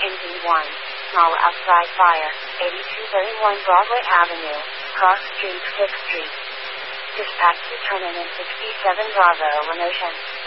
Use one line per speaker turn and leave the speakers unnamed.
NV1, small outside fire, 8231 Broadway Avenue, Cross Street, 6th Street. Dispatch to Turn in 67 Bravo Limotion.